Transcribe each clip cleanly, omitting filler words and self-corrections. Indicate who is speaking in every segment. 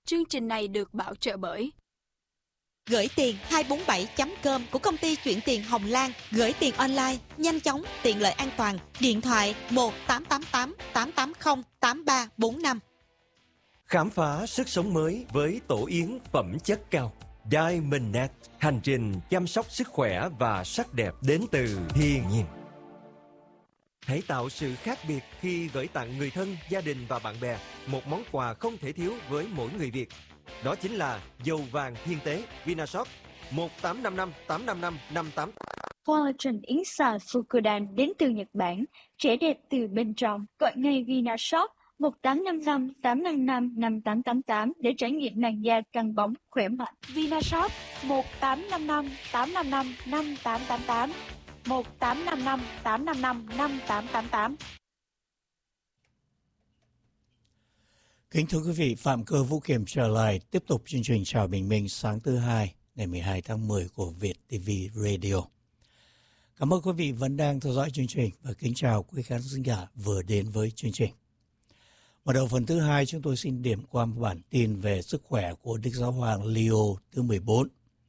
Speaker 1: Chương trình này được bảo trợ bởi
Speaker 2: Gửi tiền 247.com của công ty chuyển tiền Hồng Lan. Gửi tiền online, nhanh chóng, tiện lợi, an toàn. Điện thoại 1-888-880-8345.
Speaker 3: Khám phá sức sống mới với tổ yến phẩm chất cao. Diamondnet, hành trình chăm sóc sức khỏe và sắc đẹp đến từ thiên nhiên. Hãy tạo sự khác biệt khi gửi tặng người thân, gia đình và bạn bè một món quà không thể thiếu với mỗi người Việt. Đó chính là dầu vàng thiên tế Vinashop 1855-855-58.
Speaker 4: Collagen yến xào Fukudan đến từ Nhật Bản, trẻ đẹp từ bên trong. Gọi ngay Vinashop 1855-855-5888 để trải nghiệm làn da căng bóng, khỏe mạnh.
Speaker 1: Vinashop 1855-855-5888 1855-855-5888.
Speaker 5: Kính thưa quý vị, Phạm Cơ Vũ Kiểm trở lại tiếp tục chương trình Chào Bình Minh sáng thứ Hai, ngày 12 tháng 10 của Việt TV Radio. Cảm ơn quý vị vẫn đang theo dõi chương trình và kính chào quý khán giả vừa đến với chương trình. Mở đầu phần thứ hai, chúng tôi xin điểm qua một bản tin về sức khỏe của Đức Giáo hoàng Leo thứ 14.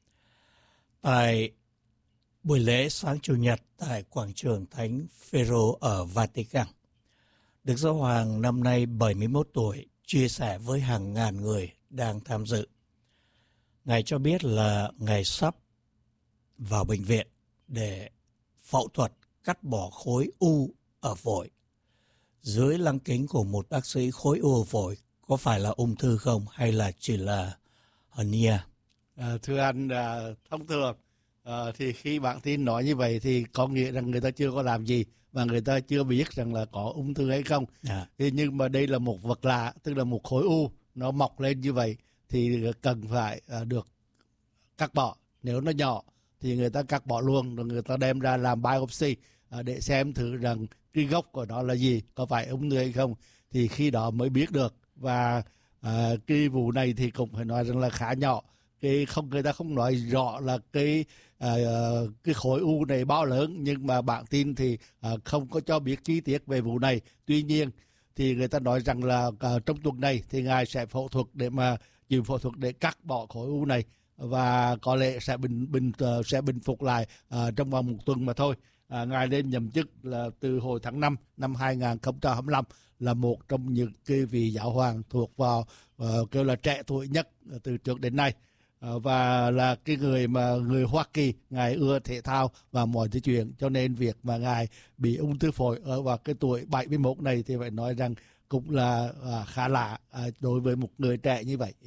Speaker 5: Tại buổi lễ sáng Chủ nhật tại quảng trường Thánh Phêrô ở Vatican, Đức Giáo hoàng năm nay 71 tuổi chia sẻ với hàng ngàn người đang tham dự. Ngài cho biết là Ngài sắp vào bệnh viện để phẫu thuật cắt bỏ khối u ở phổi. Dưới lăng kính của một bác sĩ, khối u ở phổi có phải là ung thư không hay là chỉ là hernia?
Speaker 6: Thưa anh, thông thường thì khi bạn tin nói như vậy thì có nghĩa rằng người ta chưa có làm gì và người ta chưa biết rằng là có ung thư hay không. Thì nhưng mà đây là một vật lạ, tức là một khối u nó mọc lên như vậy thì cần phải được cắt bỏ. Nếu nó nhỏ thì người ta cắt bỏ luôn, rồi người ta đem ra làm biopsy để xem thử rằng cái gốc của nó là gì, có phải ung thư hay không, thì khi đó mới biết được. Và cái vụ này thì cũng phải nói rằng là khá nhỏ. Người ta không nói rõ là cái khối u này bao lớn, nhưng mà bản tin thì không có cho biết chi tiết về vụ này. Tuy nhiên thì người ta nói rằng là trong tuần này thì Ngài sẽ phẫu thuật chịu phẫu thuật để cắt bỏ khối u này, và có lẽ sẽ bình phục lại trong vòng một tuần mà thôi. Ngài lên nhậm chức là từ hồi tháng 5 năm 2025, là một trong những cái vị giáo hoàng thuộc vào kêu là trẻ tuổi nhất từ trước đến nay, và là cái người Hoa Kỳ. Ngài ưa thể thao và mọi thứ chuyện, cho nên việc mà Ngài bị ung thư phổi ở vào cái tuổi 71 này thì phải nói rằng cũng là khá lạ đối với một người trẻ như vậy.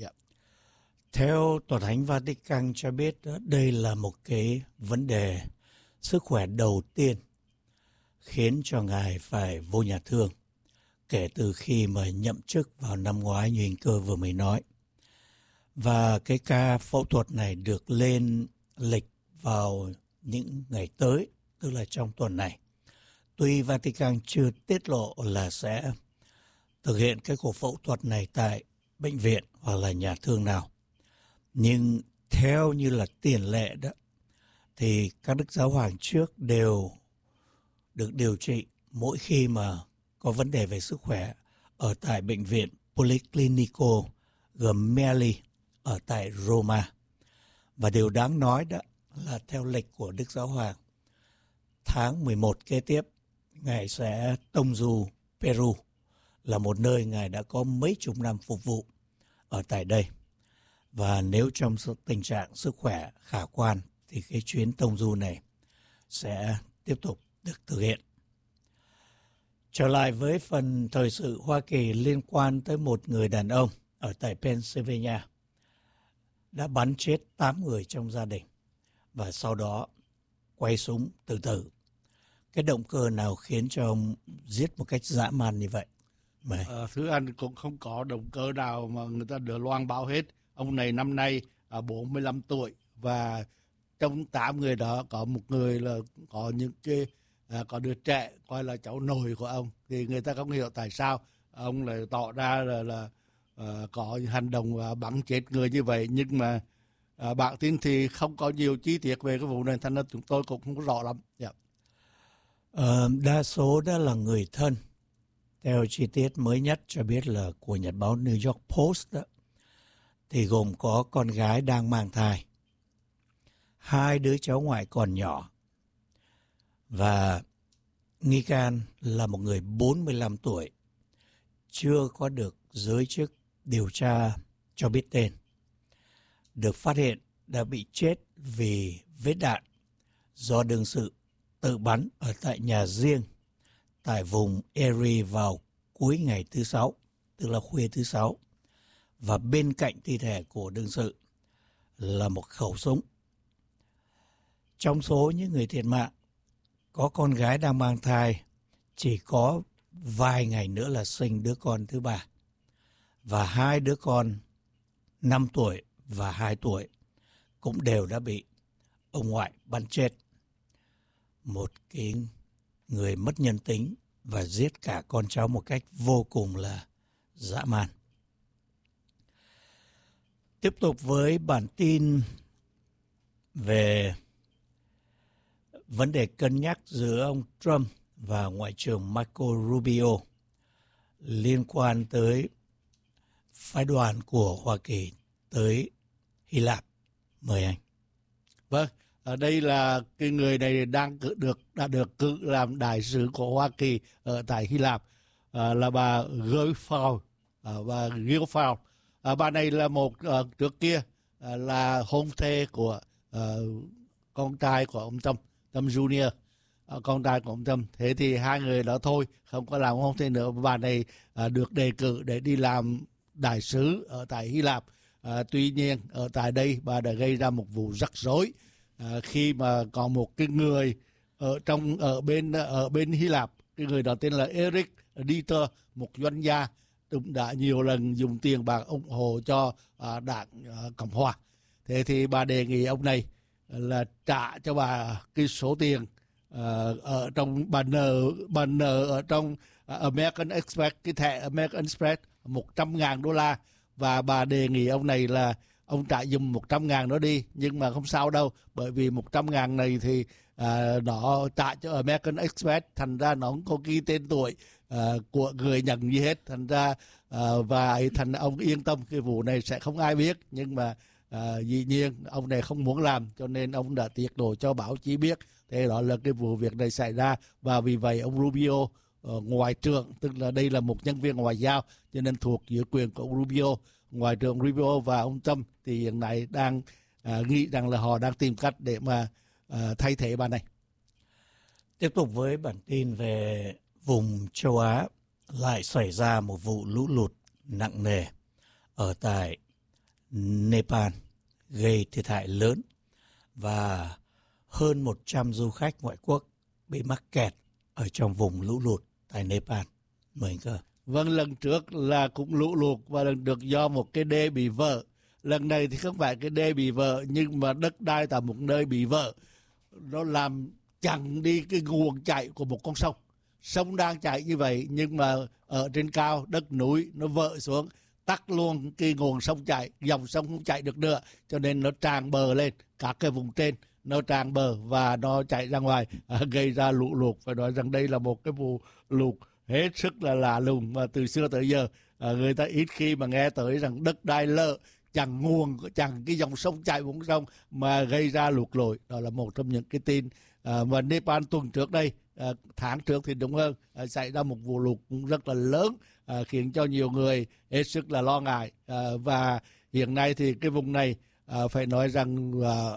Speaker 5: Theo Tòa Thánh Vatican cho biết, đây là một cái vấn đề sức khỏe đầu tiên khiến cho Ngài phải vô nhà thương kể từ khi mà nhậm chức vào năm ngoái như anh Cơ vừa mới nói. Và cái ca phẫu thuật này được lên lịch vào những ngày tới, tức là trong tuần này. Tuy Vatican chưa tiết lộ là sẽ thực hiện cái cuộc phẫu thuật này tại bệnh viện hoặc là nhà thương nào, nhưng theo như là tiền lệ đó, thì các đức giáo hoàng trước đều được điều trị mỗi khi mà có vấn đề về sức khỏe ở tại bệnh viện Policlinico Gemelli ở tại Roma. Và điều đáng nói đó là theo lịch của Đức Giáo Hoàng, tháng 11 kế tiếp, Ngài sẽ tông du Peru, là một nơi Ngài đã có mấy chục năm phục vụ ở tại đây. Và nếu trong tình trạng sức khỏe khả quan thì cái chuyến tông du này sẽ tiếp tục được thực hiện. Trở lại với phần thời sự Hoa Kỳ liên quan tới một người đàn ông ở tại Pennsylvania đã bắn chết 8 người trong gia đình và sau đó quay súng tự tử. Cái động cơ nào khiến cho ông giết một cách dã man như vậy?
Speaker 6: Thưa anh, cũng không có động cơ nào mà người ta được loan báo hết. Ông này năm nay 45 tuổi và trong 8 người đó có một người là có những cái có đứa trẻ coi là cháu nội của ông, thì người ta không hiểu tại sao ông lại tỏ ra là có hành động bắn chết người như vậy. Nhưng mà bản tin thì không có nhiều chi tiết về cái vụ này, thành ra chúng tôi cũng không có rõ lắm.
Speaker 5: Đa số đó là người thân. Theo chi tiết mới nhất cho biết là của Nhật báo New York Post đó, thì gồm có con gái đang mang thai, 2 đứa cháu ngoại còn nhỏ, và nghi can là một người 45 tuổi, chưa có được giới chức điều tra cho biết tên. Được phát hiện đã bị chết vì vết đạn do đương sự tự bắn ở tại nhà riêng tại vùng Erie vào cuối ngày thứ Sáu, tức là khuya thứ Sáu. Và bên cạnh thi thể của đương sự là một khẩu súng. Trong số những người thiệt mạng, có con gái đang mang thai, chỉ có vài ngày nữa là sinh đứa con thứ 3. Và 2 đứa con 5 tuổi và 2 tuổi cũng đều đã bị ông ngoại bắn chết. Một cái người mất nhân tính và giết cả con cháu một cách vô cùng là dã man. Tiếp tục với bản tin về vấn đề cân nhắc giữa ông Trump và Ngoại trưởng Marco Rubio liên quan tới phái đoàn của Hoa Kỳ tới Hy Lạp. Mời anh.
Speaker 6: Vâng, ở đây là cái người này đã được cử làm đại sứ của Hoa Kỳ ở tại Hy Lạp, là bà Guilfoyle. Bà này là một trước kia là hôn thê của con trai của ông Trump Jr., con trai của ông Trump. Thế thì hai người đó thôi, không có làm hôn thê nữa. Bà này được đề cử để đi làm đại sứ ở tại Hy Lạp. Tuy nhiên ở tại đây bà đã gây ra một vụ rắc rối khi mà có một cái người ở bên Hy Lạp, cái người đó tên là Eric Dieter, một doanh gia cũng đã nhiều lần dùng tiền bạc ủng hộ cho đảng Cộng hòa. Thế thì bà đề nghị ông này là trả cho bà cái số tiền ở trong bà nợ ở trong American Express, cái thẻ American Express $100,000, và bà đề nghị ông này là ông trả dùm 100.000 đó đi. Nhưng mà không sao đâu, bởi vì 100.000 này thì nó trả cho American Express, thành ra nó không có ghi tên tuổi của người nhận gì hết, thành ra và thành ông yên tâm cái vụ này sẽ không ai biết. Nhưng mà dĩ nhiên ông này không muốn làm, cho nên ông đã tiết lộ cho báo chí biết. Thế đó là cái vụ việc này xảy ra, và vì vậy ông Rubio, ngoại trưởng, tức là đây là một nhân viên ngoại giao cho nên thuộc dưới quyền của ông Rubio, ngoại trưởng Rubio và ông Trump thì hiện nay đang nghĩ rằng là họ đang tìm cách để mà thay thế bà này.
Speaker 5: Tiếp tục với bản tin về vùng châu Á, lại xảy ra một vụ lũ lụt nặng nề ở tại Nepal, gây thiệt hại lớn và hơn 100 du khách ngoại quốc bị mắc kẹt ở trong vùng lũ lụt tại Nepal. Mời anh Cơ.
Speaker 6: Vâng, lần trước là cũng lũ lụt và lần được do một cái đê bị vỡ. Lần này thì không phải cái đê bị vỡ, nhưng mà đất đai tại một nơi bị vỡ, nó làm chặn đi cái nguồn chảy của một con sông. Sông đang chảy như vậy, nhưng mà ở trên cao đất núi nó vỡ xuống, tắt luôn cái nguồn sông chảy, dòng sông không chạy được nữa, cho nên nó tràn bờ lên, các cái vùng trên nó tràn bờ và nó chạy ra ngoài, gây ra lũ lụt. Phải nói rằng đây là một cái vụ lụt hết sức là lạ lùng, mà từ xưa tới giờ người ta ít khi mà nghe tới rằng đất đai lợ chẳng nguồn, chẳng cái dòng sông chảy vùng sông mà gây ra lụt lội. Đó là một trong những cái tin mà Nepal tuần trước đây, tháng trước thì đúng hơn, xảy ra một vụ lụt cũng rất là lớn, khiến cho nhiều người hết sức là lo ngại. Và hiện nay thì cái vùng này phải nói rằng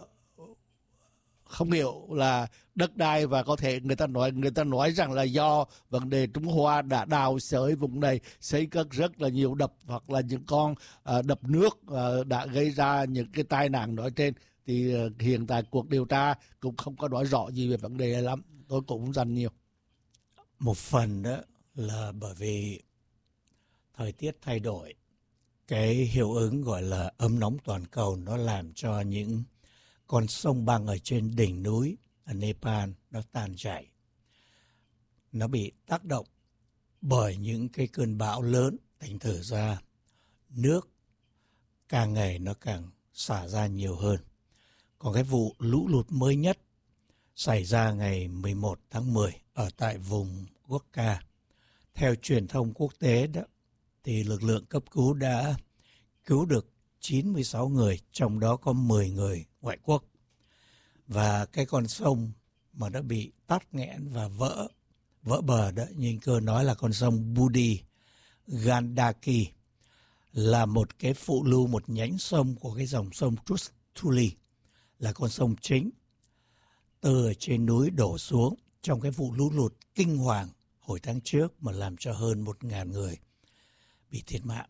Speaker 6: không hiểu là đất đai, và có thể người ta nói rằng là do vấn đề Trung Hoa đã đào xới vùng này, xây cất rất là nhiều đập hoặc là những con đập nước đã gây ra những cái tai nạn nói trên. Thì hiện tại cuộc điều tra cũng không có nói rõ gì về vấn đề này lắm, tôi cũng không dành nhiều.
Speaker 5: Một phần đó là bởi vì thời tiết thay đổi, cái hiệu ứng gọi là ấm nóng toàn cầu nó làm cho những con sông băng ở trên đỉnh núi ở Nepal nó tan chảy. Nó bị tác động bởi những cái cơn bão lớn, thành thử ra nước càng ngày nó càng xả ra nhiều hơn. Còn cái vụ lũ lụt mới nhất xảy ra ngày 11 tháng 10 ở tại vùng Gokka, theo truyền thông quốc tế đó, thì lực lượng cấp cứu đã cứu được 96 người, trong đó có 10 người ngoại quốc. Và cái con sông mà đã bị tắc nghẽn và vỡ bờ đó, như anh Cơ nói, là con sông Budi Gandaki, là một cái phụ lưu, một nhánh sông của cái dòng sông Trustuli, là con sông chính từ ở trên núi đổ xuống trong cái vụ lũ lụt kinh hoàng hồi tháng trước mà làm cho hơn 1.000 người bị thiệt mạng.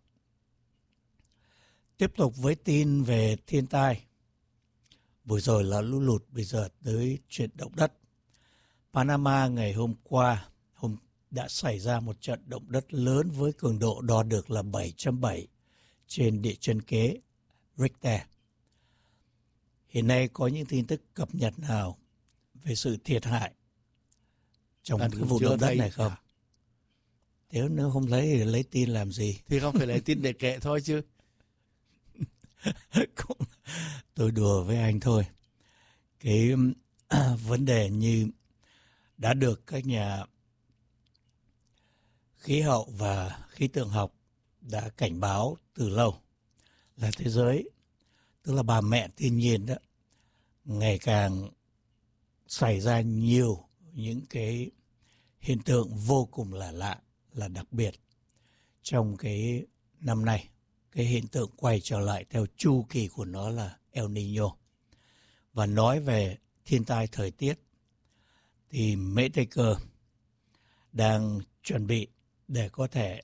Speaker 5: Tiếp tục với tin về thiên tai. Vừa rồi là lũ lụt, bây giờ tới chuyện động đất. Panama ngày hôm qua đã xảy ra một trận động đất lớn với cường độ đo được là 7.7 trên địa chân kế Richter. Hiện nay có những tin tức cập nhật nào về sự thiệt hại trong cái vụ động đất này không? Nếu không lấy thì lấy tin làm gì?
Speaker 6: Thì không phải lấy tin để kệ thôi chứ.
Speaker 5: Tôi đùa với anh thôi. Cái vấn đề như đã được các nhà khí hậu và khí tượng học đã cảnh báo từ lâu là thế giới, tức là bà mẹ thiên nhiên đó, ngày càng xảy ra nhiều những cái hiện tượng vô cùng là lạ, là đặc biệt trong cái năm nay. Cái hiện tượng quay trở lại theo chu kỳ của nó là El Nino. Và nói về thiên tai thời tiết thì Meteor đang chuẩn bị để có thể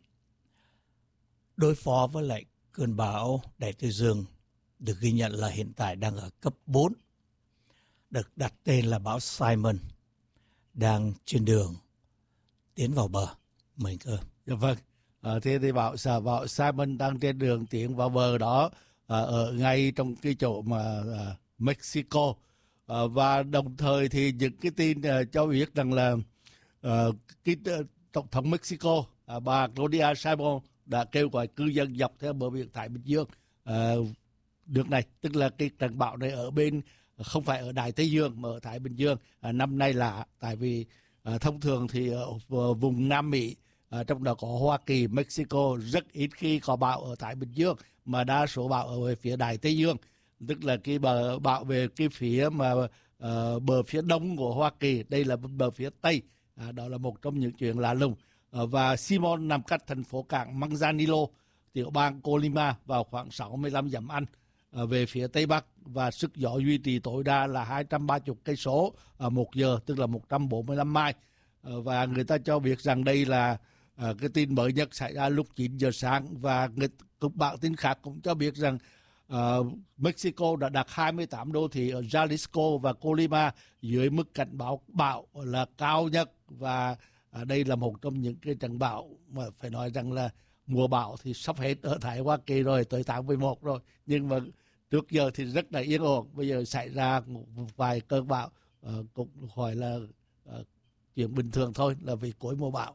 Speaker 5: đối phó với lại cơn bão Đại Tây Dương được ghi nhận là hiện tại đang ở cấp 4, được đặt tên là bão Simon, đang trên đường tiến vào bờ. Mời anh Cơ.
Speaker 6: Dạ vâng. Thế thì bão Simon đang trên đường tiến vào bờ đó, ở ngay trong cái chỗ mà Mexico, và đồng thời thì những cái tin cho biết rằng là cái tổng thống Mexico bà Claudia Sheinbaum đã kêu gọi cư dân dọc theo bờ biển Thái Bình Dương nước này, tức là cái trận bão này ở bên, không phải ở Đại Tây Dương mà ở Thái Bình Dương. Năm nay là tại vì thông thường thì ở vùng Nam Mỹ, trong đó có Hoa Kỳ, Mexico, rất ít khi có bão ở Thái Bình Dương, mà đa số bão ở phía Đại Tây Dương, tức là cái bão về cái phía mà bờ phía đông của Hoa Kỳ, đây là bờ phía Tây. Đó là một trong những chuyện lạ lùng. Và Simon nằm cách thành phố cảng Manzanillo, tiểu bang Colima, vào khoảng 65 dặm Anh về phía Tây Bắc, và sức gió duy trì tối đa là 230 cây số một giờ, tức là 145 mai. Và người ta cho biết rằng đây là cái tin mới nhất xảy ra lúc 9 giờ sáng. Và cục bản tin khác cũng cho biết rằng Mexico đã đặt 28 đô thị ở Jalisco và Colima dưới mức cảnh báo bão là cao nhất. Và đây là một trong những cái trận bão mà phải nói rằng là mùa bão thì sắp hết ở Thái Hoa Kỳ rồi, tới tháng 11 rồi. Nhưng mà trước giờ thì rất là yên ổn. Bây giờ xảy ra một vài cơn bão cũng hỏi là chuyện bình thường thôi, là vì cuối mùa bão.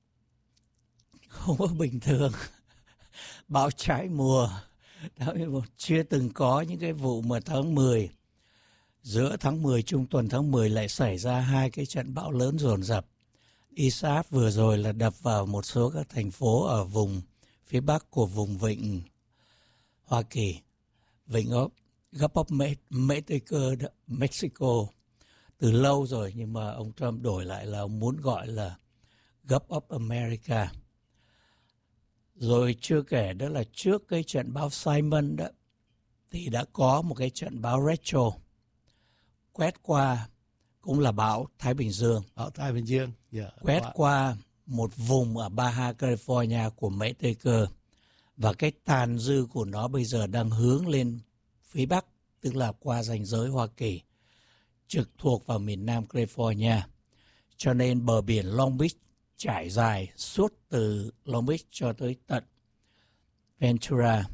Speaker 5: Không có bình thường. Bão trái mùa. Chưa từng có những cái vụ mà tháng 10, giữa tháng 10, trung tuần tháng 10 lại xảy ra hai cái trận bão lớn dồn dập. Isaac vừa rồi là đập vào một số các thành phố ở vùng phía bắc của vùng vịnh Hoa Kỳ, vịnh Gulf of Mexico từ lâu rồi, nhưng mà ông Trump đổi lại là ông muốn gọi là Gulf of America. Rồi chưa kể đó là trước cái trận bão Simon đó thì đã có một cái trận bão Rachel quét qua, cũng là bão Thái Bình Dương.
Speaker 6: Bão Thái Bình Dương.
Speaker 5: Quét qua một vùng ở Baja California của Mexico. Và cái tàn dư của nó bây giờ đang hướng lên phía Bắc, tức là qua ranh giới Hoa Kỳ, trực thuộc vào miền Nam California. Cho nên bờ biển Long Beach trải dài suốt từ Long Beach cho tới tận Ventura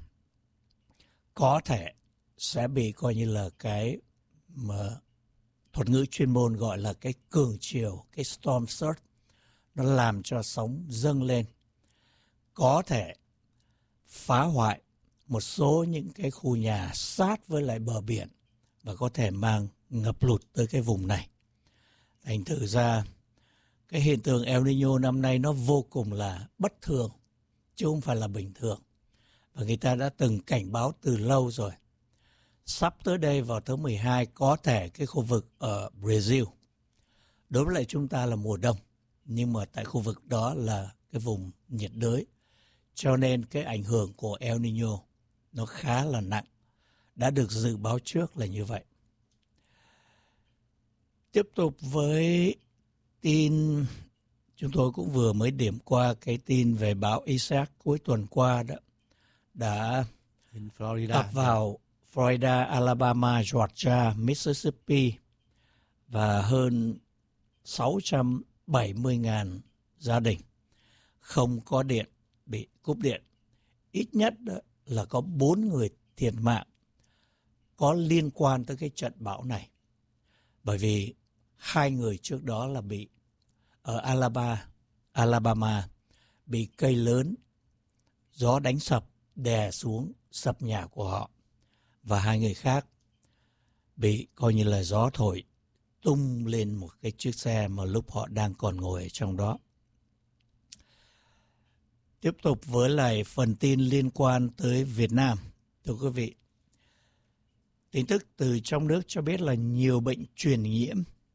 Speaker 5: có thể sẽ bị coi như là cái mà thuật ngữ chuyên môn gọi là cái cường chiều, cái storm surge. Nó làm cho sóng dâng lên, có thể phá hoại một số những cái khu nhà sát với lại bờ biển và có thể mang ngập lụt tới cái vùng này. Thành thử ra cái hiện tượng El Nino năm nay nó vô cùng là bất thường, chứ không phải là bình thường. Và người ta đã từng cảnh báo từ lâu rồi. Sắp tới đây vào tháng 12 có thể cái khu vực ở Brazil, đối với lại chúng ta là mùa đông, nhưng mà tại khu vực đó là cái vùng nhiệt đới, cho nên cái ảnh hưởng của El Nino nó khá là nặng. Đã được dự báo trước là như vậy. Tiếp tục với tin, chúng tôi cũng vừa mới điểm qua cái tin về bão Isaac cuối tuần qua đó, đã ập vào Florida, Alabama, Georgia, Mississippi và hơn 670.000 gia đình không có điện, bị cúp điện. Ít nhất là có 4 người thiệt mạng có liên quan tới cái trận bão này. Bởi vì 2 người trước đó là bị ở Alabama bị cây lớn, gió đánh sập, đè xuống sập nhà của họ. Và 2 người khác bị coi như là gió thổi tung lên một cái chiếc xe mà lúc họ đang còn ngồi ở trong đó. Tiếp tục với lại phần tin liên quan tới Việt Nam. Thưa quý vị, tin tức từ trong nước cho biết là nhiều bệnh truyền nhiễm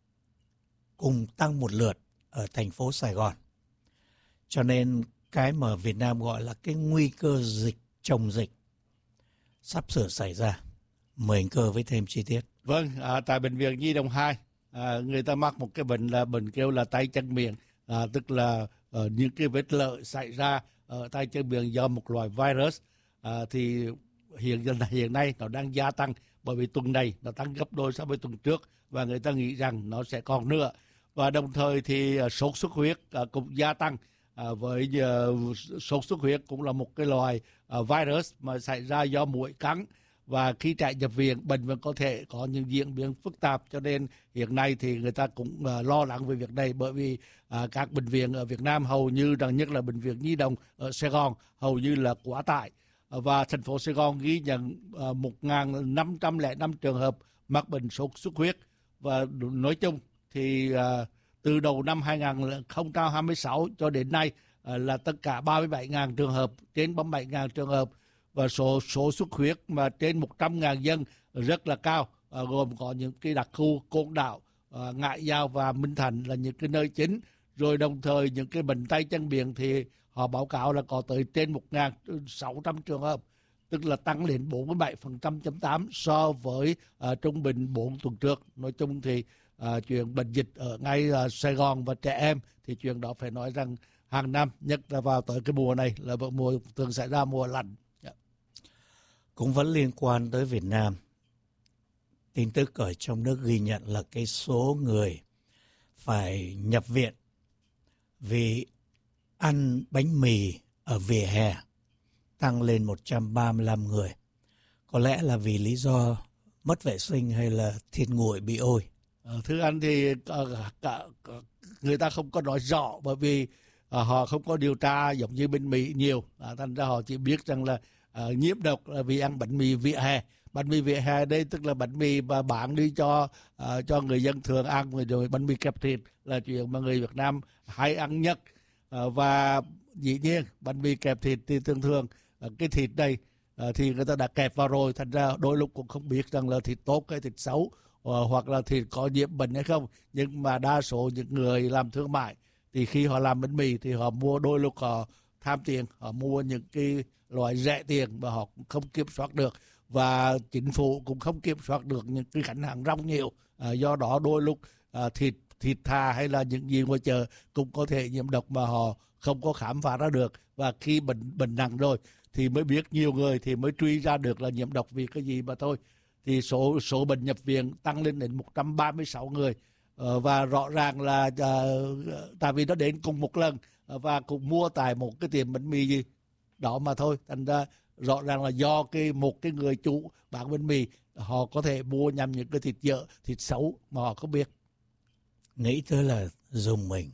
Speaker 5: cùng tăng một lượt ở thành phố Sài Gòn. Cho nên cái mà Việt Nam gọi là cái nguy cơ dịch chồng dịch sắp sửa xảy ra. Mời anh Cơ với thêm chi tiết.
Speaker 6: Vâng, tại Bệnh viện Nhi Đồng 2, người ta mắc một cái bệnh là bệnh kêu là tay chân miệng, tức là những cái vết lợi xảy ra ở tay chân miệng do một loại virus. Thì hiện nay nó đang gia tăng, bởi vì tuần này nó tăng gấp đôi so với tuần trước và người ta nghĩ rằng nó sẽ còn nữa. Và đồng thời thì sốt xuất huyết cũng gia tăng. Với sốt xuất huyết cũng là một cái loài virus mà xảy ra do muỗi cắn, và khi trẻ nhập viện bệnh vẫn có thể có những diễn biến phức tạp, cho nên hiện nay thì người ta cũng lo lắng về việc này, bởi vì các bệnh viện ở Việt Nam hầu như nhất là Bệnh viện Nhi Đồng ở Sài Gòn hầu như là quá tải, và thành phố Sài Gòn ghi nhận 1.505 trường hợp mắc bệnh sốt xuất huyết. Và nói chung thì từ đầu năm 2026 cho đến nay là tất cả 37.000 trường hợp, trên 37.000 trường hợp, và số xuất huyết mà trên 100.000 dân rất là cao, gồm có những cái đặc khu Côn Đảo, Ngãi Giao và Minh Thành là những cái nơi chính. Rồi đồng thời những cái bệnh tay chân miệng thì họ báo cáo là có tới trên 1.600 trường hợp, tức là tăng lên 47,8% so với trung bình 4 tuần trước. Nói chung thì chuyện bệnh dịch ở ngay Sài Gòn và trẻ em thì chuyện đó phải nói rằng hàng năm, nhất là vào tới cái mùa này là mùa thường xảy ra mùa lạnh.
Speaker 5: Cũng vẫn liên quan tới Việt Nam, tin tức ở trong nước ghi nhận là cái số người phải nhập viện vì ăn bánh mì ở vỉa hè tăng lên 135 người. Có lẽ là vì lý do mất vệ sinh hay là thịt nguội bị ôi?
Speaker 6: Thưa anh thì người ta không có nói rõ, bởi vì họ không có điều tra giống như bên Mỹ nhiều. Thành ra họ chỉ biết rằng là nhiễm độc là vì ăn bánh mì vỉa hè. Bánh mì vỉa hè đây tức là bánh mì mà bán đi cho người dân thường ăn, rồi bánh mì kẹp thịt là chuyện mà người Việt Nam hay ăn nhất. Và dĩ nhiên bánh mì kẹp thịt thì thường cái thịt đây thì người ta đã kẹp vào rồi, thành ra đôi lúc cũng không biết rằng là thịt tốt hay thịt xấu, hoặc là thịt có nhiễm bệnh hay không. Nhưng mà đa số những người làm thương mại thì khi họ làm bánh mì thì họ mua, đôi lúc họ tham tiền, họ mua những cái loại rẻ tiền mà họ cũng không kiểm soát được, và chính phủ cũng không kiểm soát được những cái khách hàng rong nhiều. Do đó đôi lúc thịt thà hay là những gì ngoài chợ cũng có thể nhiễm độc mà họ không có khám phá ra được, và khi bệnh nặng rồi thì mới biết, nhiều người thì mới truy ra được là nhiễm độc vì cái gì mà thôi. Thì số bệnh nhập viện tăng lên đến 136 người, và rõ ràng là tại vì nó đến cùng một lần và cùng mua tại một cái tiệm bánh mì gì đó mà thôi, thành ra rõ ràng là do một cái người chủ bán bánh mì họ có thể mua nhầm những cái thịt dở, thịt xấu mà họ không biết.
Speaker 5: Nghĩ tới là dùng mình.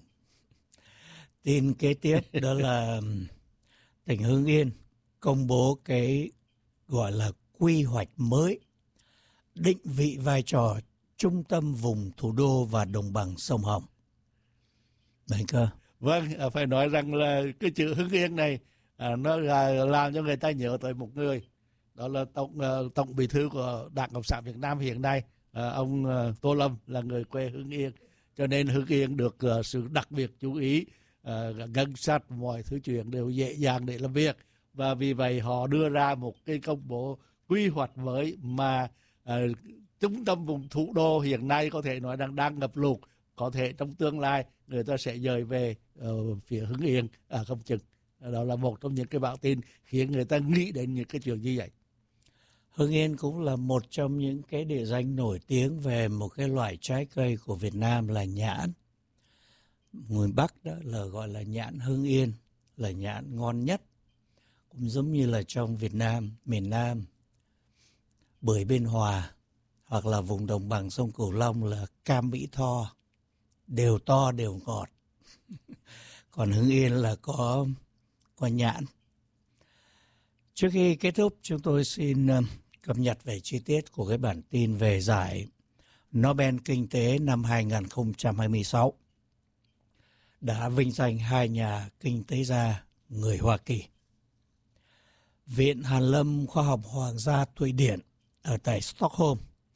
Speaker 5: Tin kế tiếp đó là tỉnh Hưng Yên công bố cái gọi là quy hoạch mới, định vị vai trò trung tâm vùng thủ đô và đồng bằng sông Hồng. Bạn Cơ.
Speaker 6: Vâng, phải nói rằng là cái chữ Hưng Yên này nó làm cho người ta nhớ tới một người, đó là tổng bí thư của Đảng Cộng sản Việt Nam hiện nay, ông Tô Lâm, là người quê Hưng Yên, cho nên Hưng Yên được sự đặc biệt chú ý, ngân sách mọi thứ chuyện đều dễ dàng để làm việc, và vì vậy họ đưa ra một cái công bố quy hoạch mới mà trung tâm vùng thủ đô hiện nay có thể nói đang ngập lụt, có thể trong tương lai người ta sẽ dời về phía Hưng Yên không chừng. Đó là một trong những cái báo tin khiến người ta nghĩ đến những cái chuyện như vậy.
Speaker 5: Hưng Yên cũng là một trong những cái địa danh nổi tiếng về một cái loại trái cây của Việt Nam là nhãn. Người Bắc đó là gọi là nhãn Hưng Yên, là nhãn ngon nhất. Cũng giống như là trong Việt Nam, miền Nam, bưởi Biên Hòa, hoặc là vùng đồng bằng sông Cửu Long là cam Mỹ Tho, đều to đều ngọt. Còn Hưng Yên là có nhãn. Trước khi kết thúc, chúng tôi xin cập nhật về chi tiết của cái bản tin về giải Nobel Kinh tế năm 2026 đã vinh danh 2 nhà kinh tế gia người Hoa Kỳ. Viện Hàn lâm Khoa học Hoàng gia Thụy Điển ở tại Stockholm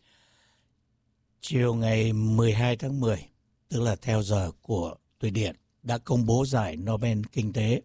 Speaker 5: chiều ngày 12 tháng 10, tức là theo giờ của Thụy Điển, đã công bố giải Nobel Kinh tế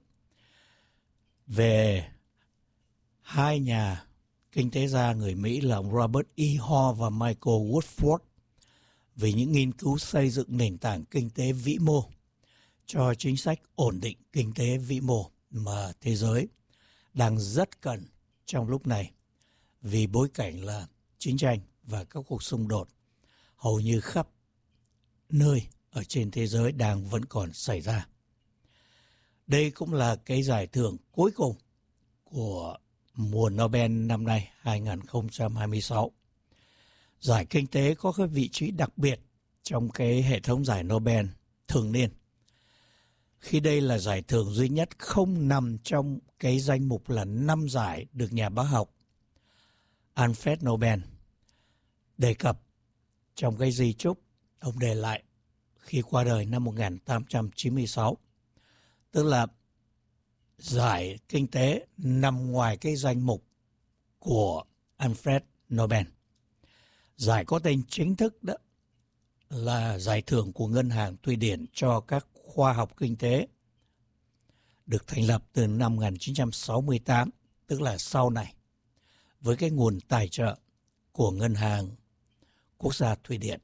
Speaker 5: về 2 nhà kinh tế gia người Mỹ là ông Robert E. Hall và Michael Woodford vì những nghiên cứu xây dựng nền tảng kinh tế vĩ mô cho chính sách ổn định kinh tế vĩ mô mà thế giới đang rất cần trong lúc này, vì bối cảnh là chiến tranh và các cuộc xung đột hầu như khắp nơi ở trên thế giới vẫn còn xảy ra. Đây cũng là cái giải thưởng cuối cùng của mùa Nobel năm nay 2026. Giải kinh tế có cái vị trí đặc biệt trong cái hệ thống giải Nobel thường niên, khi đây là giải thưởng duy nhất không nằm trong cái danh mục là 5 giải được nhà bác học Alfred Nobel đề cập trong cái di chúc ông để lại khi qua đời năm 1896. Tức là giải kinh tế nằm ngoài cái danh mục của Alfred Nobel. Giải có tên chính thức đó là giải thưởng của Ngân hàng Thụy Điển cho các khoa học kinh tế, được thành lập từ năm 1968, tức là sau này, với cái nguồn tài trợ của Ngân hàng Quốc gia Thụy Điển.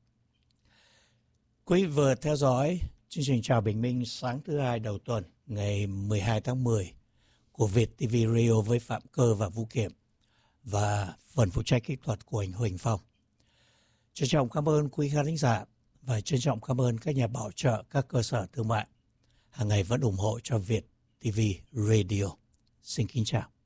Speaker 5: Quý vị vừa theo dõi chương trình Chào Bình Minh sáng thứ Hai đầu tuần ngày 12 tháng 10 của Việt TV Radio với Phạm Cơ và Vũ Kiểm và phần phụ trách kỹ thuật của anh Huỳnh Phong. Trân trọng cảm ơn quý khán giả và trân trọng cảm ơn các nhà bảo trợ, các cơ sở thương mại hàng ngày vẫn ủng hộ cho Việt TV Radio. Xin kính chào.